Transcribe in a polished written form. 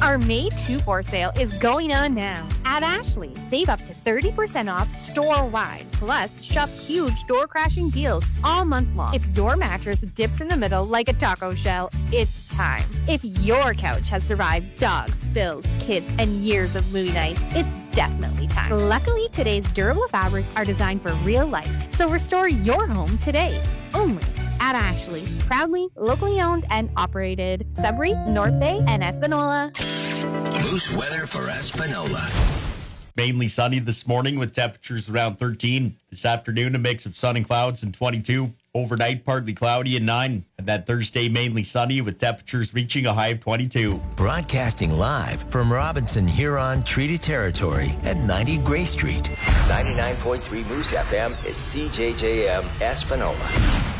Our May 2-4 sale is going on now. At Ashley, save up to 30% off store-wide. Plus, shop huge door-crashing deals all month long. If your mattress dips in the middle like a taco shell, it's time. If your couch has survived dogs, spills, kids, and years of movie nights, it's definitely time. Luckily, today's durable fabrics are designed for real life, so restore your home today. Only at Ashley. Proudly, locally owned and operated. Sudbury, North Bay, and Espanola. Moose weather for Espanola. Mainly sunny this morning with temperatures around 13. This afternoon, a mix of sun and clouds and 22. Overnight, partly cloudy and 9. And that Thursday, mainly sunny with temperatures reaching a high of 22. Broadcasting live from Robinson Huron Treaty Territory at 90 Gray Street. 99.3 Moose FM is CJJM Espanola.